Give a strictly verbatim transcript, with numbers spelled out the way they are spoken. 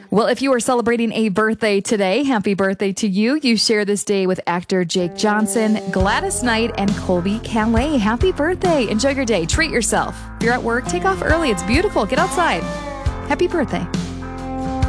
Well, if you are celebrating a birthday today, happy birthday to you. You share this day with actor Jake Johnson, Gladys Knight, and Colby Calais. Happy birthday. Enjoy your day. Treat yourself. If you're at work, take off early. It's beautiful. Get outside. Happy birthday.